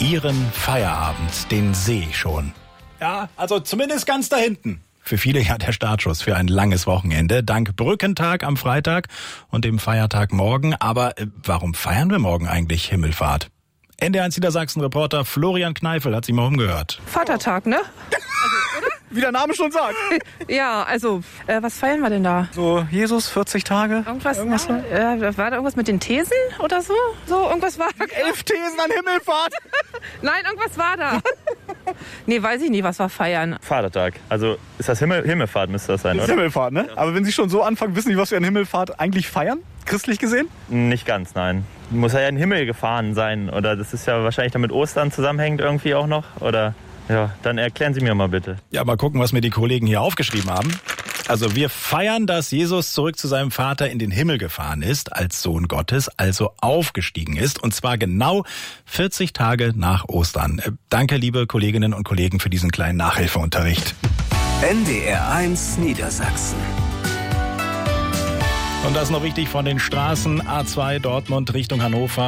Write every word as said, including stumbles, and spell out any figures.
Ihren Feierabend, den sehe ich schon. Ja, also zumindest ganz da hinten. Für viele ja der Startschuss für ein langes Wochenende, dank Brückentag am Freitag und dem Feiertag morgen. Aber äh, warum feiern wir morgen eigentlich Himmelfahrt? N D eins Niedersachsen-Reporter Florian Kneifel hat sich mal umgehört. Vatertag, ne? Wie der Name schon sagt. Ja, also, äh, was feiern wir denn da? So, Jesus, vierzig Tage. Irgendwas, irgendwas ja, äh, war da irgendwas mit den Thesen oder so? So, irgendwas war da. Elf Thesen an Himmelfahrt. Nein, irgendwas war da. Nee, weiß ich nicht, was wir feiern. Vatertag. Also ist das Himmel, Himmelfahrt müsste das sein, Das ist oder? Himmelfahrt, ne? Aber wenn Sie schon so anfangen, wissen Sie, was wir an Himmelfahrt eigentlich feiern? Christlich gesehen? Nicht ganz, nein. Muss er ja in den Himmel gefahren sein. Oder das ist ja wahrscheinlich damit Ostern zusammenhängt irgendwie auch noch. Oder ja, dann erklären Sie mir mal bitte. Ja, mal gucken, was mir die Kollegen hier aufgeschrieben haben. Also wir feiern, dass Jesus zurück zu seinem Vater in den Himmel gefahren ist, als Sohn Gottes, also aufgestiegen ist. Und zwar genau vierzig Tage nach Ostern. Äh, danke, liebe Kolleginnen und Kollegen, für diesen kleinen Nachhilfeunterricht. N D R eins Niedersachsen. Und das noch wichtig von den Straßen A zwei Dortmund Richtung Hannover.